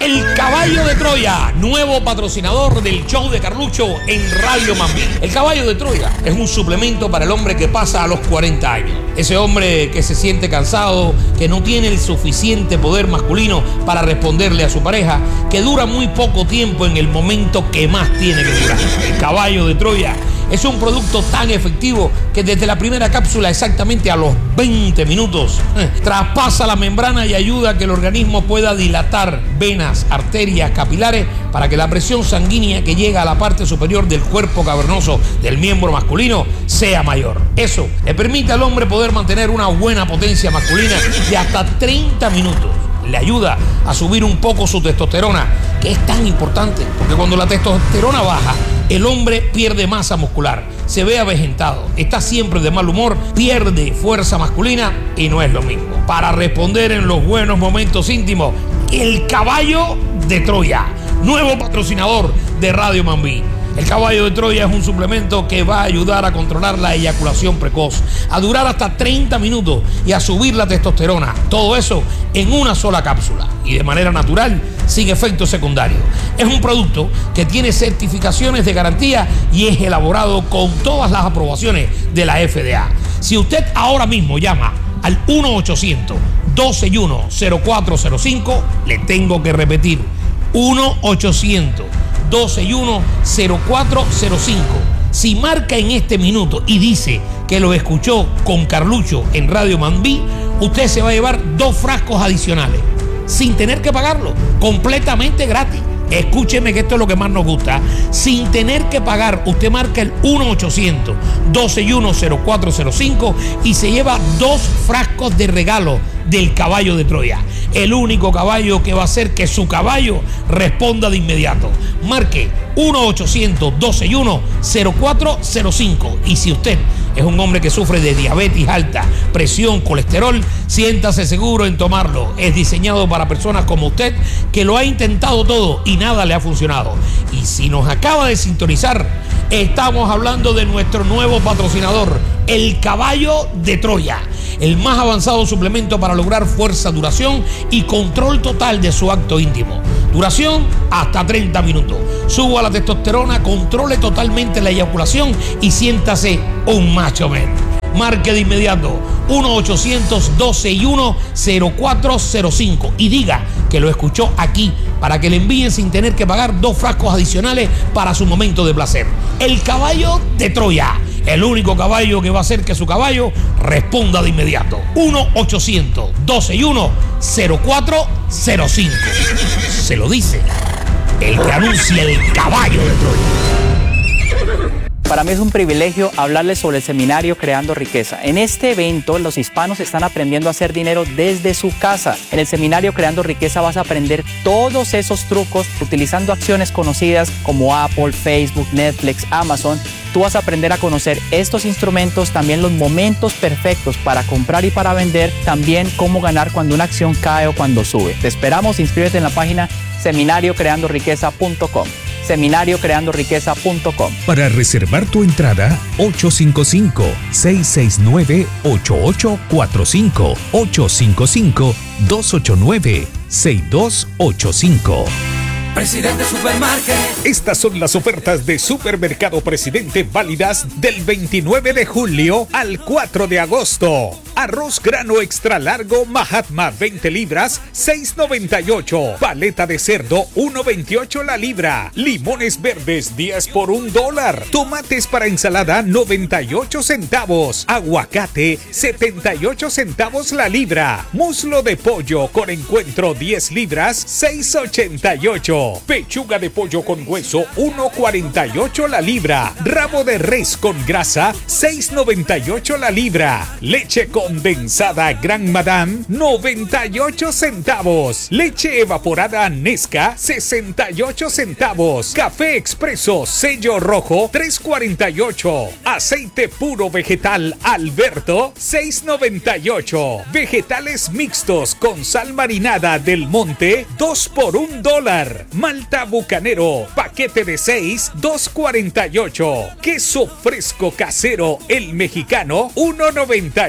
El Caballo de Troya, nuevo patrocinador del show de Carlucho en Radio Mambí. El Caballo de Troya es un suplemento para el hombre que pasa a los 40 años. Ese hombre que se siente cansado, que no tiene el suficiente poder masculino para responderle a su pareja, que dura muy poco tiempo en el momento que más tiene que durar. El Caballo de Troya es un producto tan efectivo que desde la primera cápsula, exactamente a los 20 minutos, traspasa la membrana y ayuda a que el organismo pueda dilatar venas, arterias, capilares, para que la presión sanguínea que llega a la parte superior del cuerpo cavernoso del miembro masculino sea mayor. Eso le permite al hombre poder mantener una buena potencia masculina de hasta 30 minutos. Le ayuda a subir un poco su testosterona, que es tan importante, porque cuando la testosterona baja, el hombre pierde masa muscular, se ve avejentado, está siempre de mal humor, pierde fuerza masculina y no es lo mismo. Para responder en los buenos momentos íntimos, el Caballo de Troya, nuevo patrocinador de Radio Mambí. El Caballo de Troya es un suplemento que va a ayudar a controlar la eyaculación precoz, a durar hasta 30 minutos y a subir la testosterona. Todo eso en una sola cápsula y de manera natural, sin efectos secundarios. Es un producto que tiene certificaciones de garantía y es elaborado con todas las aprobaciones de la FDA. Si usted ahora mismo llama al 1-800-261-0405, le tengo que repetir, 1-800-261-0405. Si marca en este minuto y dice que lo escuchó con Carlucho en Radio Mambí, usted se va a llevar 2 frascos adicionales, sin tener que pagarlo, completamente gratis. Escúcheme que esto es lo que más nos gusta. Sin tener que pagar, usted marca el 1-800-261-0405 y se lleva 2 frascos de regalo del Caballo de Troya. El único caballo que va a hacer que su caballo responda de inmediato. Marque 1-800-261-0405. Y si usted es un hombre que sufre de diabetes alta, presión, colesterol, siéntase seguro en tomarlo. Es diseñado para personas como usted que lo ha intentado todo y nada le ha funcionado. Y si nos acaba de sintonizar, estamos hablando de nuestro nuevo patrocinador, el Caballo de Troya, el más avanzado suplemento para lograr fuerza, duración y control total de su acto íntimo. Duración hasta 30 minutos. Suba la testosterona, controle totalmente la eyaculación y siéntase un macho men. Marque de inmediato 1-800-261-0405 y diga que lo escuchó aquí para que le envíen sin tener que pagar 2 frascos adicionales para su momento de placer. El Caballo de Troya, el único caballo que va a hacer que su caballo responda de inmediato. 1-800-261-0405. Se lo dice el que anuncia el Caballo de Troya. Para mí es un privilegio hablarles sobre el seminario Creando Riqueza. En este evento, los hispanos están aprendiendo a hacer dinero desde su casa. En el seminario Creando Riqueza vas a aprender todos esos trucos utilizando acciones conocidas como Apple, Facebook, Netflix, Amazon. Tú vas a aprender a conocer estos instrumentos, también los momentos perfectos para comprar y para vender, también cómo ganar cuando una acción cae o cuando sube. Te esperamos, inscríbete en la página seminariocreandoriqueza.com. seminariocreandoriqueza.com. Para reservar tu entrada, 855-669-8845, 855-289-6285. Presidente Supermarket. Estas son las ofertas de Supermercado Presidente válidas del 29 de julio al 4 de agosto. Arroz grano extra largo Mahatma 20 libras, 6.98. Paleta de cerdo, 1.28 la libra. Limones verdes, 10 por $1. Tomates para ensalada, 98 centavos. Aguacate, 78 centavos la libra. Muslo de pollo con encuentro, 10 libras, 6.88. Pechuga de pollo con hueso, 1.48 la libra. Rabo de res con grasa, 6.98 la libra. Leche condensada Gran Madame, 98 centavos. Leche evaporada Nesca, 68 centavos. Café expreso sello rojo, 3.48. Aceite puro vegetal Alberto, 6.98. Vegetales mixtos con sal marinada del Monte, 2 por $1. Malta Bucanero, paquete de 6, 2.48. Queso fresco casero El Mexicano, 1.98.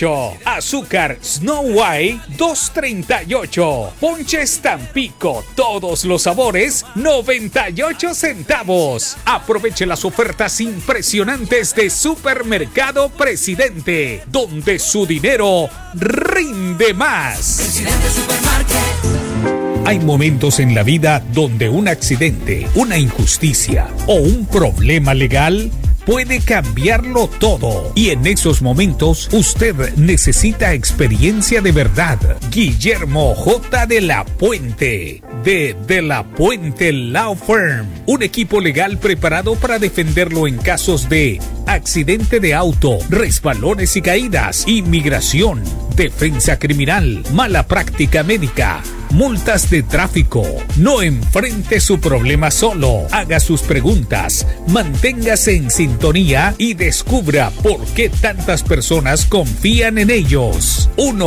$2.38. Azúcar Snow White $2.38. Ponches Tampico, todos los sabores 98 centavos. Aproveche las ofertas impresionantes de Supermercado Presidente, donde su dinero rinde más. Presidente Supermarket. Hay momentos en la vida donde un accidente, una injusticia o un problema legal puede cambiarlo todo. Y en esos momentos usted necesita experiencia de verdad. Guillermo J. de la Puente, de la Puente Law Firm. Un equipo legal preparado para defenderlo en casos de accidente de auto, resbalones y caídas, inmigración, defensa criminal, mala práctica médica, multas de tráfico. No enfrente su problema solo. Haga sus preguntas, manténgase en sintonía y descubra por qué tantas personas confían en ellos.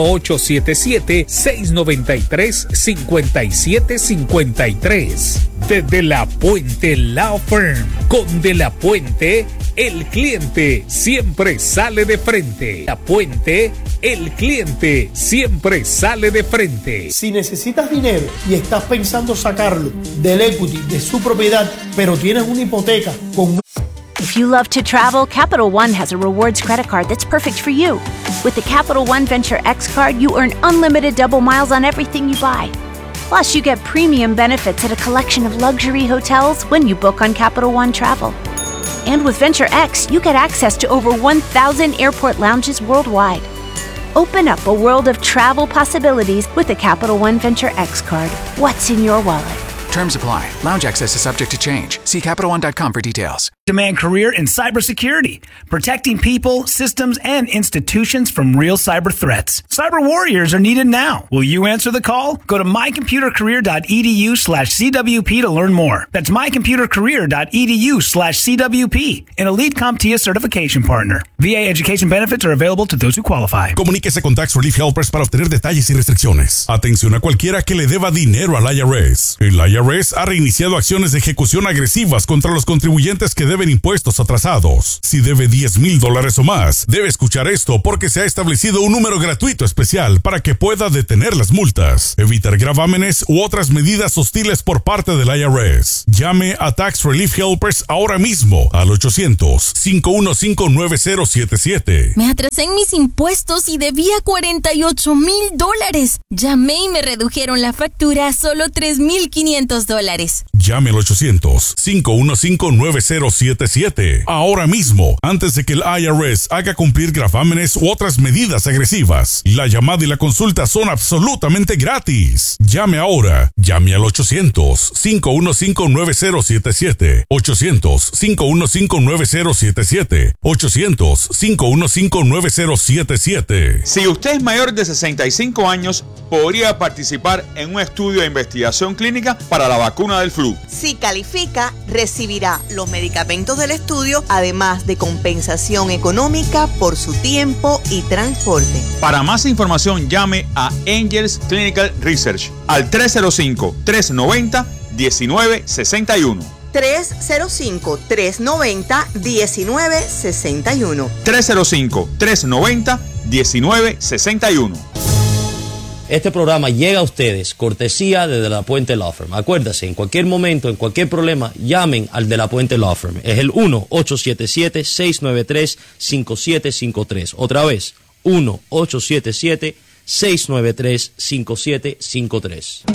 1-877-693-5753. De la Puente Law Firm. Con De la Puente, el cliente siempre sale de frente. La Puente, el cliente siempre sale de frente. Si necesitas dinero y estás pensando sacarlo del equity de su propiedad, pero tienes una hipoteca con... If you love to travel, Capital One has a rewards credit card that's perfect for you. With the Capital One Venture X card, you earn unlimited double miles on everything you buy. Plus, you get premium benefits at a collection of luxury hotels when you book on Capital One Travel. And with Venture X, you get access to over 1,000 airport lounges worldwide. Open up a world of travel possibilities with the Capital One Venture X card. What's in your wallet? Terms apply. Lounge access is subject to change. See CapitalOne.com for details. Demand career in cybersecurity, protecting people, systems, and institutions from real cyber threats. Cyber warriors are needed now. Will you answer the call? Go to mycomputercareer.edu/CWP to learn more. That's mycomputercareer.edu/CWP, an elite CompTIA certification partner. VA education benefits are available to those who qualify. Comuníquese con Tax Relief Helpers para obtener detalles y restricciones. Atención a cualquiera que le deba dinero al IRS. El IRS ha reiniciado acciones de ejecución agresivas contra los contribuyentes que deben impuestos atrasados. Si debe $10,000 o más, debe escuchar esto porque se ha establecido un número gratuito especial para que pueda detener las multas, evitar gravámenes u otras medidas hostiles por parte del IRS. Llame a Tax Relief Helpers ahora mismo al 800-515-9077. Me atrasé en mis impuestos y debía $48,000. Llamé y me redujeron la factura a solo $3,500. Llame al 800-515-9077 ahora mismo, antes de que el IRS haga cumplir gravámenes u otras medidas agresivas. La llamada y la consulta son absolutamente gratis. Llame ahora. Llame al 800-515-9077. 800-515-9077. 800-515-9077. Si usted es mayor de 65 años, podría participar en un estudio de investigación clínica para la vacuna del flu. Si califica, recibirá los medicamentos del estudio, además de compensación económica por su tiempo y transporte. Para más información, llame a Angels Clinical Research al 305-390-1961. 305-390-1961. 305-390-1961. Este programa llega a ustedes cortesía de la Puente Law Firm. Acuérdase, en cualquier momento, en cualquier problema, llamen al de la Puente Law Firm. Es el 1-877-693-5753. Otra vez, 1-877-693-5753.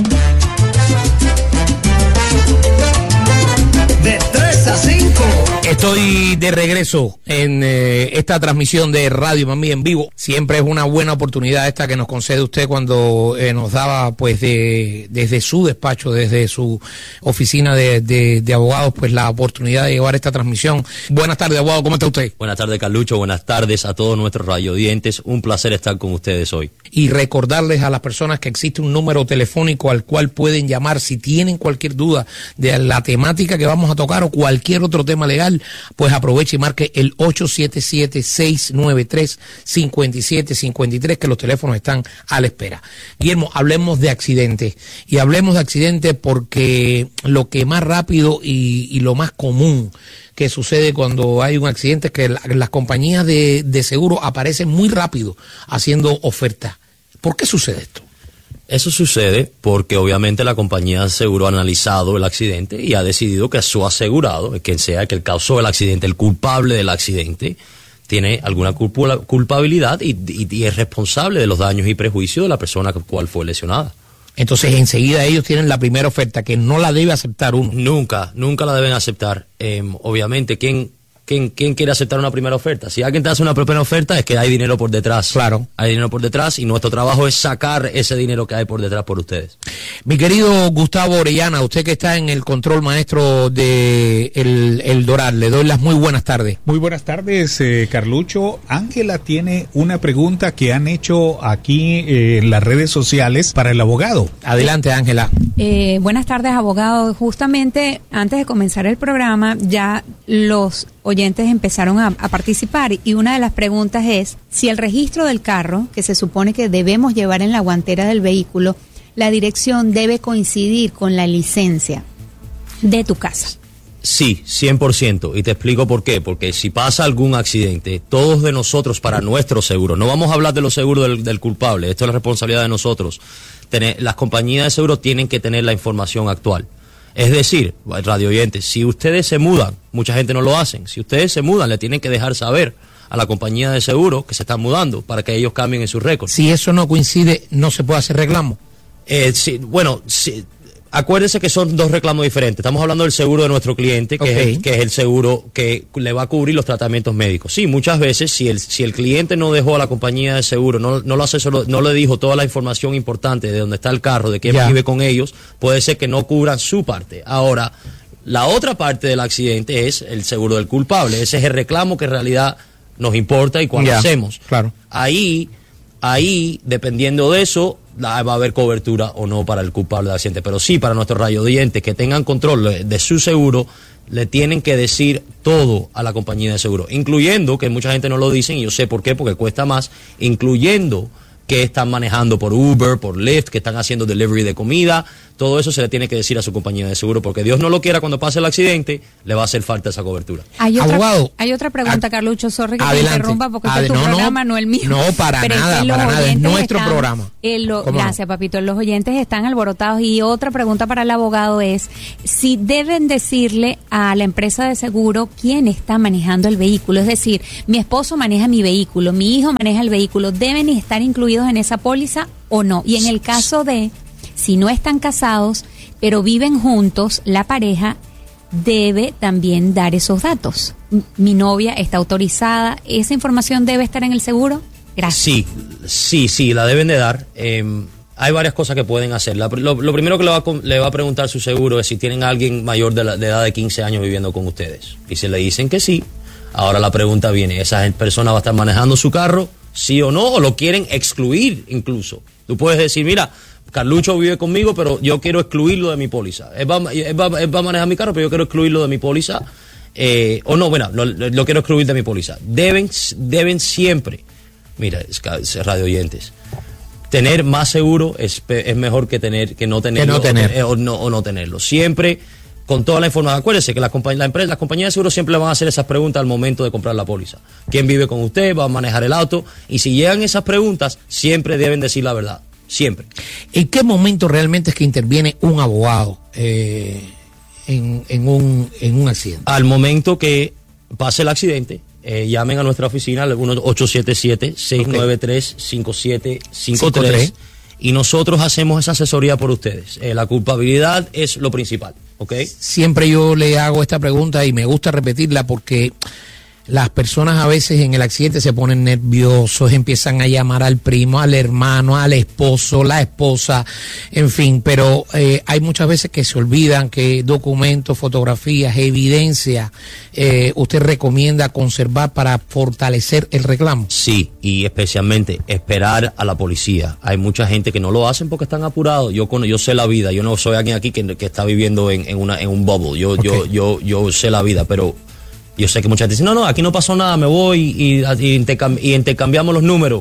De 3 a 5. Estoy de regreso en esta transmisión de Radio Mami en vivo. Siempre es una buena oportunidad esta que nos concede usted cuando nos daba, pues, desde su despacho, desde su oficina de abogados, pues, la oportunidad de llevar esta transmisión. Buenas tardes, abogado, ¿cómo está usted? Buenas tardes, Carlucho. Buenas tardes a todos nuestros radioyentes. Un placer estar con ustedes hoy. Y recordarles a las personas que existe un número telefónico al cual pueden llamar si tienen cualquier duda de la temática que vamos a tocar o cualquier otro tema legal. difícil, pues aproveche y marque el 877-693-5753, que los teléfonos están a la espera. Guillermo, hablemos de accidentes. Y hablemos de accidentes porque lo que más rápido y lo más común que sucede cuando hay un accidente es que las compañías de seguro aparecen muy rápido haciendo ofertas. ¿Por qué sucede esto? Eso sucede porque obviamente la compañía de seguro ha analizado el accidente y ha decidido que su asegurado, quien sea que causó el accidente, el culpable del accidente, tiene alguna culpabilidad y es responsable de los daños y prejuicios de la persona cual fue lesionada. Entonces enseguida ellos tienen la primera oferta que no la debe aceptar uno. Nunca la deben aceptar. Obviamente, ¿quién quiere aceptar una primera oferta? Si alguien te hace una primera oferta es que hay dinero por detrás. Claro. Hay dinero por detrás y nuestro trabajo es sacar ese dinero que hay por detrás por ustedes. Mi querido Gustavo Orellana, usted que está en el control maestro de el Doral, le doy las muy buenas tardes. Muy buenas tardes, Carlucho. Ángela tiene una pregunta que han hecho aquí en las redes sociales para el abogado. Adelante, Ángela. Buenas tardes, abogado. Justamente antes de comenzar el programa, ya los oyentes empezaron a participar y una de las preguntas es si el registro del carro, que se supone que debemos llevar en la guantera del vehículo, la dirección debe coincidir con la licencia de tu casa. Sí, 100%. Y te explico por qué. Porque si pasa algún accidente, todos de nosotros, para nuestro seguro, no vamos a hablar de los seguros del culpable, esto es la responsabilidad de nosotros. Las compañías de seguro tienen que tener la información actual. Es decir, radio oyentes, si ustedes se mudan, mucha gente no lo hacen, si ustedes se mudan, le tienen que dejar saber a la compañía de seguro que se están mudando para que ellos cambien en sus récords. Si eso no coincide, ¿no se puede hacer reclamo? Sí, acuérdense que son dos reclamos diferentes. Estamos hablando del seguro de nuestro cliente, que es el seguro que le va a cubrir los tratamientos médicos. Sí, muchas veces, si el cliente no dejó a la compañía de seguro, no lo asesoró, no le dijo toda la información importante de dónde está el carro, de quién vive con ellos, puede ser que no cubran su parte. Ahora, la otra parte del accidente es el seguro del culpable. Ese es el reclamo que en realidad nos importa y cuando hacemos. Claro. Ahí, dependiendo de eso, va a haber cobertura o no para el culpable del accidente. Pero sí, para nuestros radioyentes que tengan control de su seguro, le tienen que decir todo a la compañía de seguro, incluyendo, que mucha gente no lo dicen, y yo sé por qué, porque cuesta más, incluyendo que están manejando por Uber, por Lyft, que están haciendo delivery de comida. Todo eso se le tiene que decir a su compañía de seguro, porque Dios no lo quiera, cuando pase el accidente, le va a hacer falta esa cobertura. Hay otra pregunta, Carlucho, sorry que te interrumpa, porque este es tu programa, no el mío. No, para nada, es nuestro programa. Gracias, papito. Los oyentes están alborotados y otra pregunta para el abogado es si deben decirle a la empresa de seguro quién está manejando el vehículo. Es decir, mi esposo maneja mi vehículo, mi hijo maneja el vehículo, ¿deben estar incluidos en esa póliza o no? Y en el caso de si no están casados, pero viven juntos, la pareja debe también dar esos datos. Mi novia está autorizada, ¿esa información debe estar en el seguro? Gracias. Sí, la deben de dar. Hay varias cosas que pueden hacer. Lo primero que le va a preguntar su seguro es si tienen a alguien mayor de edad de 15 años viviendo con ustedes. Y si le dicen que sí, ahora la pregunta viene, ¿esa persona va a estar manejando su carro? ¿Sí o no? ¿O lo quieren excluir incluso? Tú puedes decir, mira, Carlucho vive conmigo, pero yo quiero excluirlo de mi póliza. Él va a manejar mi carro, pero yo quiero excluirlo de mi póliza. Lo quiero excluir de mi póliza. Deben siempre, mira, radio oyentes, tener más seguro es mejor que no tenerlo. O no tenerlo. Siempre, con toda la información. Acuérdese que las compañías de seguro siempre le van a hacer esas preguntas al momento de comprar la póliza. ¿Quién vive con usted? ¿Va a manejar el auto? Y si llegan esas preguntas, siempre deben decir la verdad. Siempre. ¿En qué momento realmente es que interviene un abogado en un accidente? Al momento que pase el accidente, llamen a nuestra oficina al 877-693-5753 y nosotros hacemos esa asesoría por ustedes. La culpabilidad es lo principal, ¿ok? Siempre yo le hago esta pregunta y me gusta repetirla porque las personas a veces en el accidente se ponen nerviosos, empiezan a llamar al primo, al hermano, al esposo, la esposa, en fin, pero hay muchas veces que se olvidan que documentos, fotografías, evidencia, usted recomienda conservar para fortalecer el reclamo. Sí, y especialmente esperar a la policía. Hay mucha gente que no lo hacen porque están apurados. Yo sé la vida, yo no soy alguien aquí que está viviendo en un bubble. Yo sé la vida, pero Yo sé que mucha gente dice, no, aquí no pasó nada, me voy y intercambiamos los números.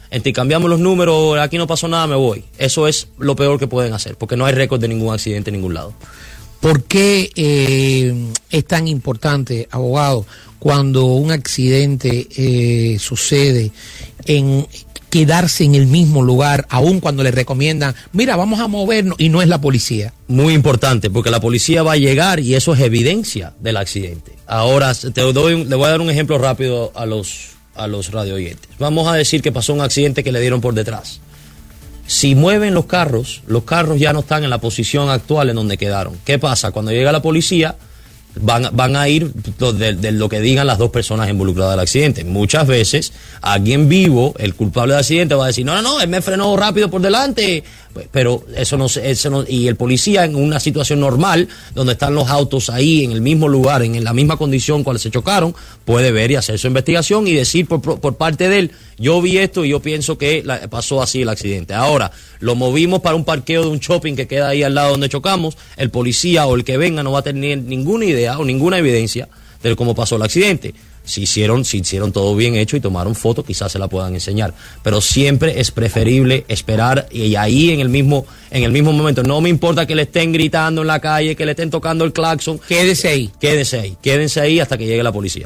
Aquí no pasó nada, me voy. Eso es lo peor que pueden hacer, porque no hay récord de ningún accidente en ningún lado. ¿Por qué es tan importante, abogado, cuando un accidente sucede, en quedarse en el mismo lugar, aun cuando le recomiendan, mira, vamos a movernos, y no es la policía? Muy importante, porque la policía va a llegar y eso es evidencia del accidente. Ahora, le voy a dar un ejemplo rápido a los radio oyentes. Vamos a decir que pasó un accidente que le dieron por detrás. Si mueven los carros ya no están en la posición actual en donde quedaron. ¿Qué pasa? Cuando llega la policía, van a ir de lo que digan las dos personas involucradas del accidente. Muchas veces, alguien vivo, el culpable del accidente, va a decir, no, él me frenó rápido por delante. Pero eso no, y el policía en una situación normal, donde están los autos ahí en el mismo lugar, en la misma condición cual se chocaron, puede ver y hacer su investigación y decir por parte de él, yo vi esto y yo pienso que pasó así el accidente. Ahora, lo movimos para un parqueo de un shopping que queda ahí al lado donde chocamos, el policía o el que venga no va a tener ninguna idea o ninguna evidencia de cómo pasó el accidente. Si hicieron todo bien hecho y tomaron fotos, quizás se la puedan enseñar. Pero siempre es preferible esperar y ahí en el mismo momento. No me importa que le estén gritando en la calle, que le estén tocando el claxon. Quédense ahí hasta que llegue la policía.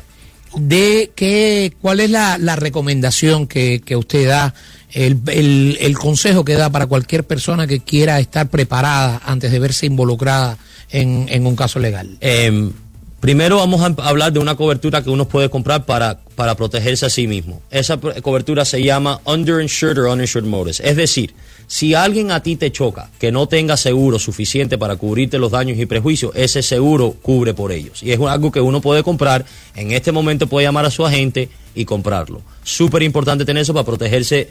¿Cuál es la recomendación que usted da, el consejo que da para cualquier persona que quiera estar preparada antes de verse involucrada en un caso legal? Primero vamos a hablar de una cobertura que uno puede comprar para protegerse a sí mismo. Esa cobertura se llama Underinsured or Uninsured Motorist. Es decir, si alguien a ti te choca que no tenga seguro suficiente para cubrirte los daños y prejuicios, ese seguro cubre por ellos. Y es algo que uno puede comprar. En este momento puede llamar a su agente y comprarlo. Súper importante tener eso para protegerse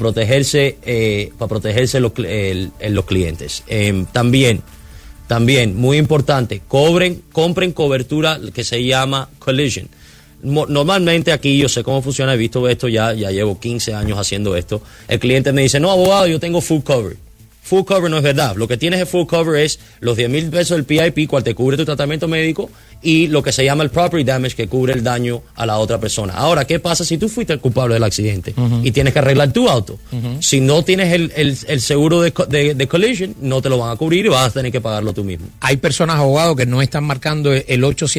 los clientes. También, muy importante, compren cobertura que se llama collision. Normalmente aquí yo sé cómo funciona, he visto esto, ya llevo 15 años haciendo esto. El cliente me dice, no, abogado, yo tengo full cover. Full cover no es verdad. Lo que tienes de full cover es los $10,000 del PIP, cual te cubre tu tratamiento médico, y lo que se llama el property damage, que cubre el daño a la otra persona. Ahora, ¿qué pasa si tú fuiste el culpable del accidente y tienes que arreglar tu auto? Si no tienes el seguro de collision, no te lo van a cubrir y vas a tener que pagarlo tú mismo. Hay personas, abogados, que no están marcando el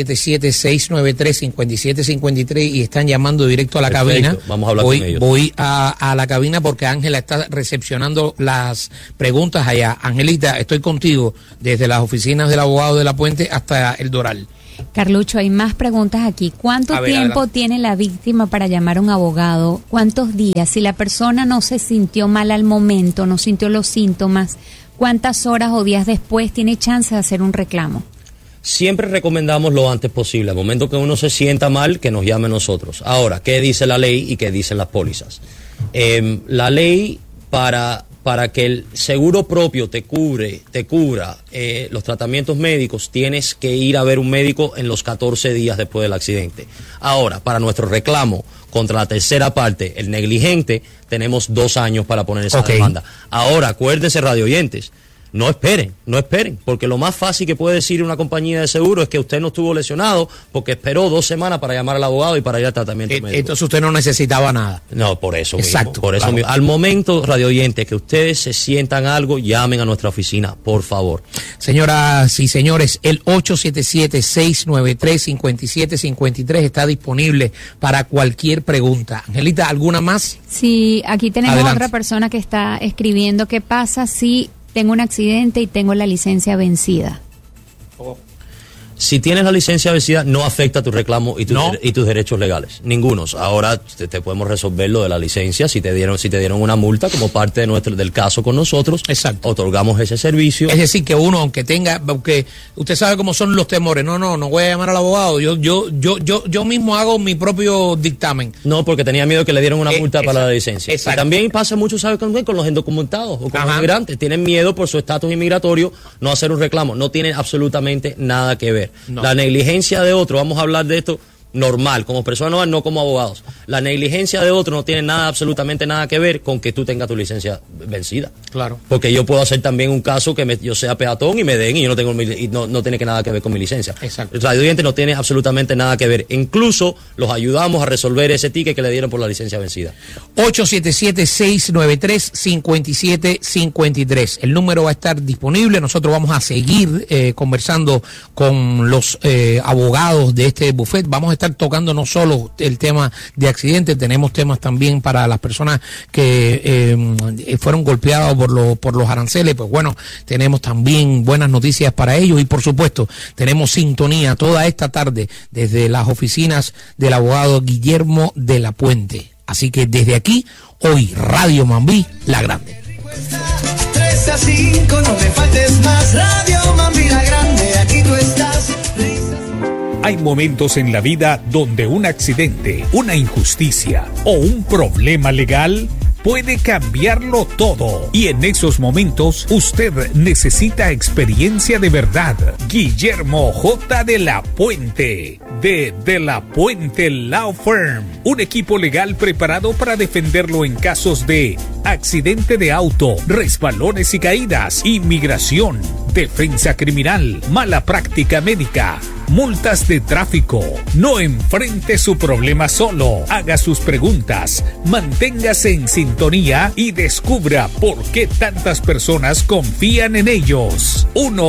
877-693-5753 y están llamando directo a la cabina. Vamos a hablar con ellos. Voy a la cabina porque Ángela está recepcionando las preguntas allá. Angelita, estoy contigo desde las oficinas del abogado de La Puente hasta el Doral. Carlucho, hay más preguntas aquí. ¿Cuánto tiempo tiene la víctima para llamar a un abogado? ¿Cuántos días? Si la persona no se sintió mal al momento, no sintió los síntomas, ¿cuántas horas o días después tiene chance de hacer un reclamo? Siempre recomendamos lo antes posible. Al momento que uno se sienta mal, que nos llame a nosotros. Ahora, ¿qué dice la ley y qué dicen las pólizas? La ley para que el seguro propio te cubra los tratamientos médicos, tienes que ir a ver un médico en los 14 días después del accidente. Ahora, para nuestro reclamo contra la tercera parte, el negligente, tenemos 2 años para poner esa demanda. Ahora, acuérdense, radio oyentes, no esperen, porque lo más fácil que puede decir una compañía de seguro es que usted no estuvo lesionado porque esperó 2 semanas para llamar al abogado y para ir al tratamiento médico. Entonces usted no necesitaba nada. No, por eso Exacto, mismo. Por eso mismo. Al momento, radio oyentes, que ustedes se sientan algo, llamen a nuestra oficina, por favor. Señoras y señores, el 877-693-5753 está disponible para cualquier pregunta. Angelita, ¿alguna más? Sí, aquí tenemos otra persona que está escribiendo. ¿Qué pasa si tengo un accidente y tengo la licencia vencida? Si tienes la licencia vencida, no afecta tu reclamo y tus derechos legales. Ningunos. Ahora te podemos resolver lo de la licencia. Si te dieron una multa como parte del caso con nosotros, exacto, otorgamos ese servicio. Es decir, que uno, aunque usted sabe cómo son los temores, no voy a llamar al abogado, yo mismo hago mi propio dictamen. No, porque tenía miedo que le dieran una multa para la licencia. Exacto. Y también pasa mucho, ¿sabe con los indocumentados o con los inmigrantes? Tienen miedo por su estatus inmigratorio no hacer un reclamo. No tiene absolutamente nada que ver. No. La negligencia de otro, vamos a hablar de esto normal, como persona normal, no como abogados. La negligencia de otro no tiene nada, absolutamente nada que ver con que tú tengas tu licencia vencida. Claro. Porque yo puedo hacer también un caso que yo sea peatón y me den y yo no tengo no tiene que nada que ver con mi licencia. Exacto. El radio oyente no tiene absolutamente nada que ver. Incluso los ayudamos a resolver ese ticket que le dieron por la licencia vencida. 877-693-5753. El número va a estar disponible. Nosotros vamos a seguir conversando con los abogados de este buffet. Vamos a estar tocando no solo el tema de accidentes, tenemos temas también para las personas que fueron golpeadas por los aranceles. Pues bueno, tenemos también buenas noticias para ellos y por supuesto tenemos sintonía toda esta tarde desde las oficinas del abogado Guillermo de la Puente. Así que desde aquí, hoy Radio Mambí, la grande. 3 a 5, no me faltes más. Radio Mambí, la grande, aquí tú estás. Hay momentos en la vida donde un accidente, una injusticia o un problema legal puede cambiarlo todo. Y en esos momentos usted necesita experiencia de verdad. Guillermo J. de la Puente, de la Puente Law Firm. Un equipo legal preparado para defenderlo en casos de accidente de auto, resbalones y caídas, inmigración, defensa criminal, mala práctica médica, multas de tráfico. No enfrente su problema solo. Haga sus preguntas, manténgase en sintonía y descubra por qué tantas personas confían en ellos.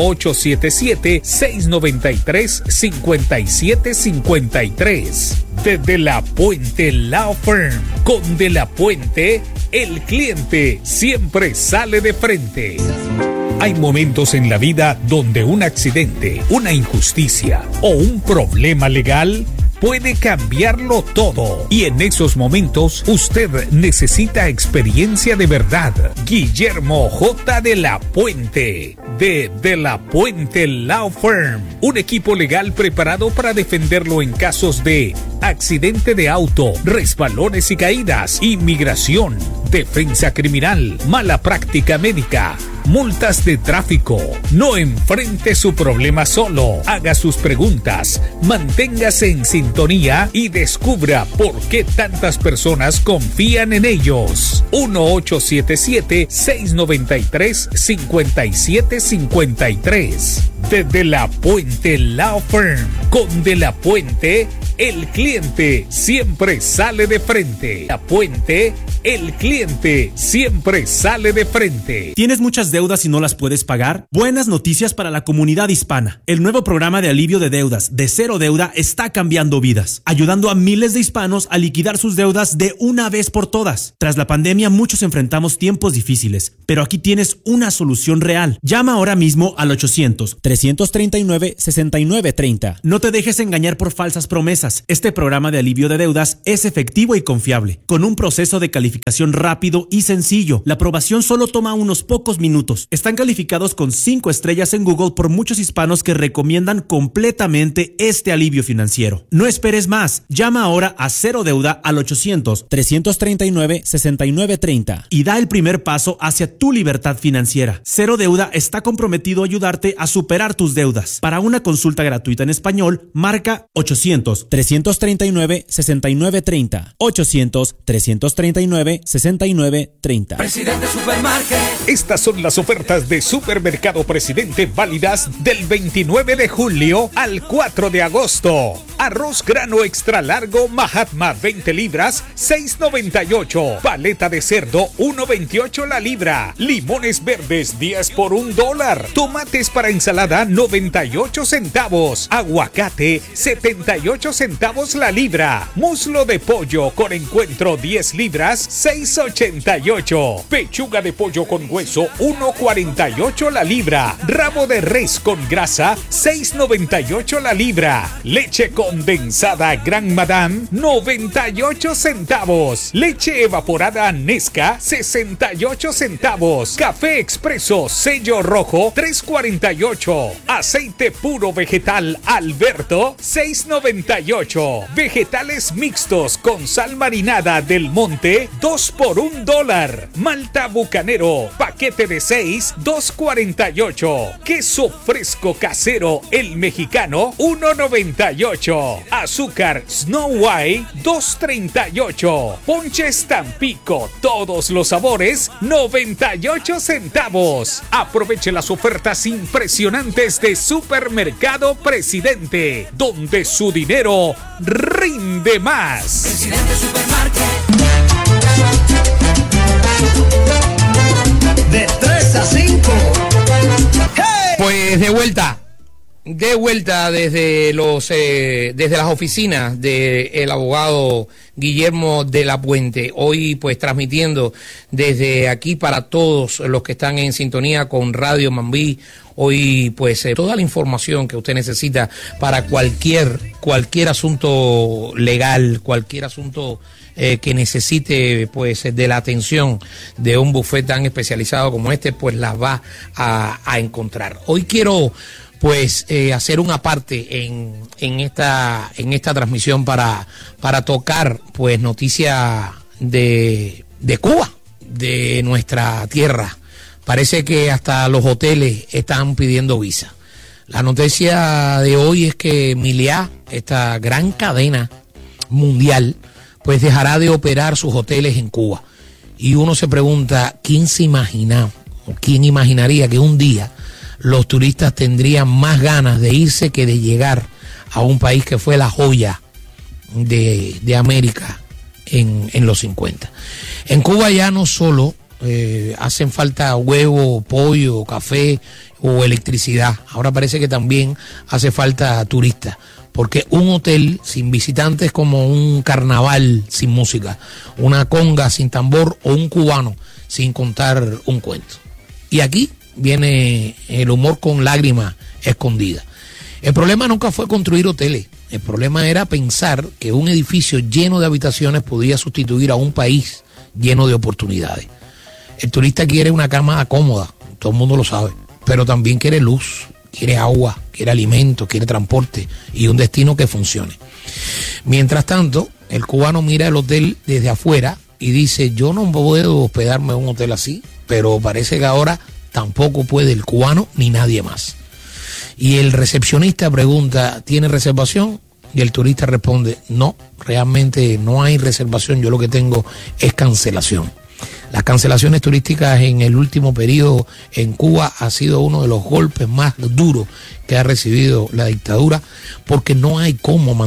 1-877-693-5753. De la Puente Law Firm. Con De la Puente, el cliente siempre sale de frente. Hay momentos en la vida donde un accidente, una injusticia o un problema legal puede cambiarlo todo. Y en esos momentos usted necesita experiencia de verdad. Guillermo J. de la Puente, de la Puente Law Firm. Un equipo legal preparado para defenderlo en casos de accidente de auto, resbalones y caídas, inmigración, defensa criminal, mala práctica médica, multas de tráfico. No enfrente su problema solo. Haga sus preguntas, manténgase en sintonía y descubra por qué tantas personas confían en ellos. 1-877-693-5753. De la Puente Law Firm. Con De la Puente, el cliente siempre sale de frente. La Puente, el cliente siempre sale de frente. ¿Tienes muchas deudas y no las puedes pagar? Buenas noticias para la comunidad hispana. El nuevo programa de alivio de deudas de Cero Deuda está cambiando vidas, ayudando a miles de hispanos a liquidar sus deudas de una vez por todas. Tras la pandemia, muchos enfrentamos tiempos difíciles, pero aquí tienes una solución real. Llama ahora mismo al 800-339-6930. No te dejes engañar por falsas promesas. Este programa de alivio de deudas es efectivo y confiable, con un proceso de calificación rápido y sencillo. La aprobación solo toma unos pocos minutos. Están calificados con 5 estrellas en Google por muchos hispanos que recomiendan completamente este alivio financiero. No esperes más. Llama ahora a Cero Deuda al 800-339-6930 y da el primer paso hacia tu libertad financiera. Cero Deuda está comprometido a ayudarte a superar tus deudas. Para una consulta gratuita en español, marca 800-339-6930. 800-339-6930. Presidente Supermarket. Estas son las ofertas de Supermercado Presidente válidas del 29 de julio al 4 de agosto. Arroz grano extra largo Mahatma 20 libras, 6.98. Paleta de cerdo, 1.28 la libra. Limones verdes, 10 por $1. Tomates para ensalada, 98 centavos. Aguacate, 78 centavos la libra. Muslo de pollo con encuentro, 10 libras, 6.88. Pechuga de pollo con hueso, 1.48 la libra. Rabo de res con grasa, 6.98 la libra. Leche condensada Gran Madame, 98 centavos. Leche evaporada Nesca, 68 centavos. Café expreso sello rojo, 3.48. Aceite puro vegetal Alberto, 6.98. Vegetales mixtos con sal marinada del Monte, 2 por $1. Malta Bucanero, paquete de 6, $2.48. Queso fresco casero, el mexicano, $1.98. Azúcar Snow White, $2.38. Ponches Tampico, todos los sabores, 98 centavos. Aproveche las ofertas impresionantes de Supermercado Presidente, donde su dinero rinde más. Presidente Supermarket. De 3 a 5. ¡Hey! Pues de vuelta desde las oficinas del abogado Guillermo de la Puente, hoy pues transmitiendo desde aquí para todos los que están en sintonía con Radio Mambí. Hoy pues toda la información que usted necesita para cualquier asunto legal, cualquier asunto que necesite pues de la atención de un bufete tan especializado como este, pues la va a encontrar. Hoy quiero pues hacer una parte en esta transmisión para tocar pues noticia de Cuba, de nuestra tierra. Parece que hasta los hoteles están pidiendo visa. La noticia de hoy es que Meliá, esta gran cadena mundial, pues dejará de operar sus hoteles en Cuba. Y uno se pregunta, ¿quién imaginaría que un día los turistas tendrían más ganas de irse que de llegar a un país que fue la joya de América en los 50? En Cuba ya no solo hacen falta huevo, pollo, café o electricidad. Ahora parece que también hace falta turistas, porque un hotel sin visitantes es como un carnaval sin música, una conga sin tambor o un cubano sin contar un cuento. Y aquí viene el humor con lágrimas escondidas. El problema nunca fue construir hoteles. El problema era pensar que un edificio lleno de habitaciones podía sustituir a un país lleno de oportunidades. El turista quiere una cama cómoda, todo el mundo lo sabe, pero también quiere luz, quiere agua, quiere alimentos, quiere transporte y un destino que funcione. Mientras tanto, el cubano mira el hotel desde afuera y dice, yo no puedo hospedarme en un hotel así, pero parece que ahora tampoco puede el cubano ni nadie más. Y el recepcionista pregunta, ¿tiene reservación? Y el turista responde, no, realmente no hay reservación, yo lo que tengo es cancelación. Las cancelaciones turísticas en el último periodo en Cuba ha sido uno de los golpes más duros que ha recibido la dictadura, porque no hay cómo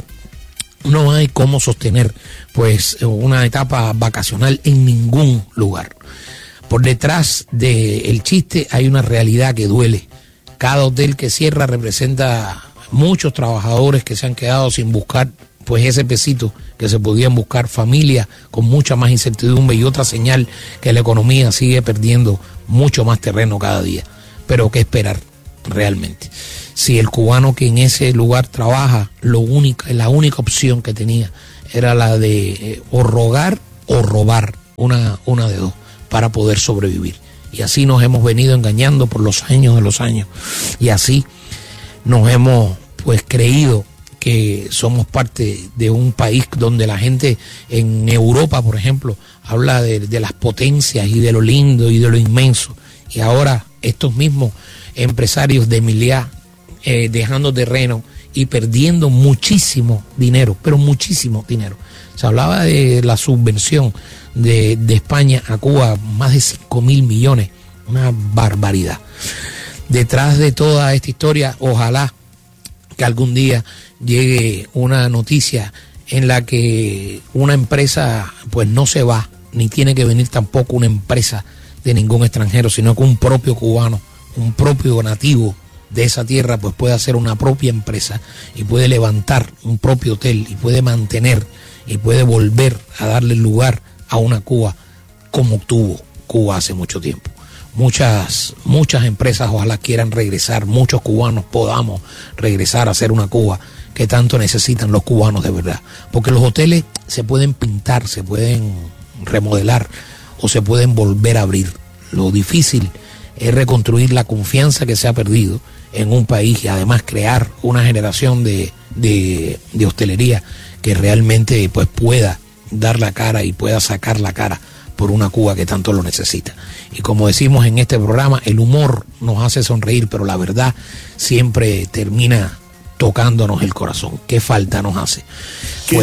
sostener pues una etapa vacacional en ningún lugar. Por detrás del chiste hay una realidad que duele. Cada hotel que cierra representa muchos trabajadores que se han quedado sin buscar pues ese pesito que se podían buscar, familias con mucha más incertidumbre y otra señal que la economía sigue perdiendo mucho más terreno cada día. Pero ¿qué esperar realmente? Si el cubano que en ese lugar trabaja, la única opción que tenía era la de o rogar o robar, una de dos, para poder sobrevivir. Y así nos hemos venido engañando por los años de los años. Y así nos hemos pues creído que somos parte de un país donde la gente en Europa, por ejemplo, habla de las potencias y de lo lindo y de lo inmenso. Y ahora estos mismos empresarios de Meliá dejando terreno y perdiendo muchísimo dinero, pero muchísimo dinero. Se hablaba de la subvención de España a Cuba, más de 5.000 millones, una barbaridad. Detrás de toda esta historia, ojalá que algún día llegue una noticia en la que una empresa pues no se va, ni tiene que venir tampoco una empresa de ningún extranjero, sino que un propio cubano, un propio nativo de esa tierra pues puede hacer una propia empresa y puede levantar un propio hotel y puede mantener y puede volver a darle lugar a una Cuba como tuvo Cuba hace mucho tiempo. Muchas empresas ojalá quieran regresar, muchos cubanos podamos regresar a hacer una Cuba que tanto necesitan los cubanos de verdad, porque los hoteles se pueden pintar, se pueden remodelar o se pueden volver a abrir. Lo difícil es reconstruir la confianza que se ha perdido en un país y además crear una generación de hostelería que realmente pues pueda dar la cara y pueda sacar la cara por una Cuba que tanto lo necesita. Y como decimos en este programa, el humor nos hace sonreír, pero la verdad siempre termina tocándonos el corazón. ¿Qué falta nos hace?